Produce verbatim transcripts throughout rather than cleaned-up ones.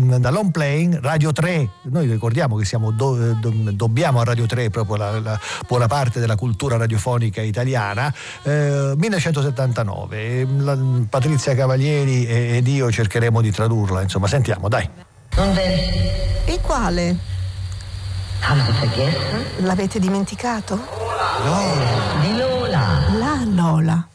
dall'home playing Radio tre. Noi ricordiamo che siamo do, do, dobbiamo a Radio tre proprio la, la buona parte della cultura radiofonica italiana. eh, millenovecentosettantanove, la, Patrizia Cavalieri ed io cercheremo di tradurla, insomma, sentiamo, dai. E quale? L'avete dimenticato? Lola. Di Lola. La Lola.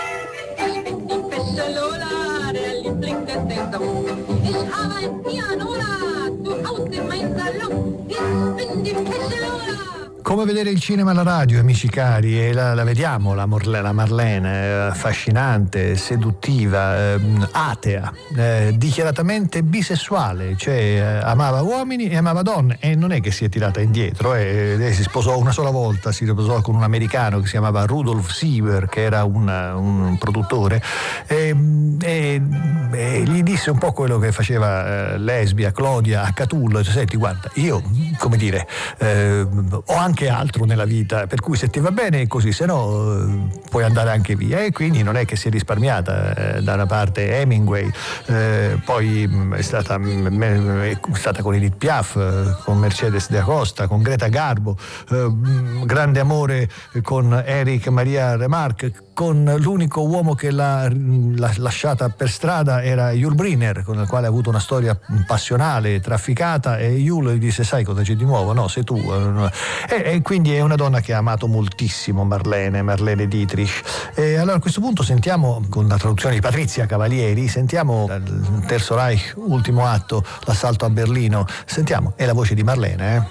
Come vedere il cinema alla radio, amici cari, e la, la vediamo, la, Morle, la Marlene, affascinante, seduttiva, eh, atea, eh, dichiaratamente bisessuale, cioè eh, amava uomini e amava donne, e non è che si è tirata indietro, eh, lei si sposò una sola volta, si sposò con un americano che si chiamava Rudolf Sieber, che era un, un produttore, e, e, e gli disse un po' quello che faceva eh, lesbia Claudia a Catullo, cioè, senti, guarda, io, come dire, eh, ho anche che altro nella vita, per cui se ti va bene è così, se no eh, puoi andare anche via. E quindi non è che si è risparmiata. Eh, da una parte Hemingway, eh, poi mh, è stata, mh, è stata con Edith Piaf, eh, con Mercedes de Acosta, con Greta Garbo, eh, mh, grande amore con Eric Maria Remarque, con l'unico uomo che l'ha, l'ha lasciata per strada era Yul Brynner, con il quale ha avuto una storia passionale, trafficata, e Yul gli disse: sai cosa c'è di nuovo? No, sei tu. E, e quindi è una donna che ha amato moltissimo Marlene, Marlene Dietrich. E allora a questo punto sentiamo, con la traduzione di Patrizia Cavalieri, sentiamo il Terzo Reich, ultimo atto, l'assalto a Berlino. Sentiamo, è la voce di Marlene, eh?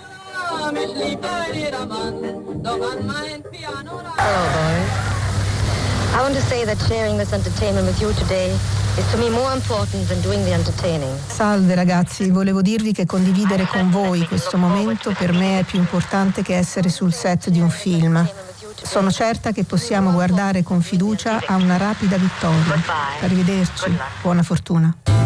Hello, boys. I want to say that sharing this entertainment with you today is to me more important than doing the entertaining. Salve ragazzi, volevo dirvi che condividere con voi questo momento per me è più importante che essere sul set di un film. Sono certa che possiamo guardare con fiducia a una rapida vittoria. Arrivederci, buona fortuna.